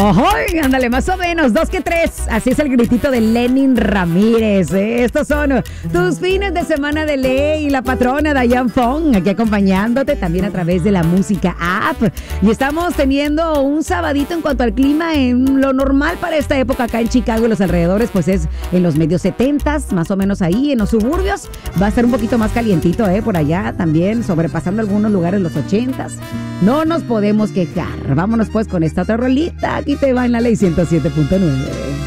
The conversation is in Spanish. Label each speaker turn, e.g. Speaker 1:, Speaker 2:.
Speaker 1: Ay, ándale, más o menos, 2 que 3. Así es el gritito de Lenin Ramírez. Estos son tus fines de semana de ley y la patrona Diane Fong aquí acompañándote también a través de la música app. Y estamos teniendo un sabadito en cuanto al clima en lo normal para esta época acá en Chicago y los alrededores, pues es en los medios 70s, más o menos ahí en los suburbios. Va a estar un poquito más calientito, por allá también, sobrepasando algunos lugares los 80s. No nos podemos quejar. Vámonos pues con esta otra rolita. Aquí te va en la Ley 107.9.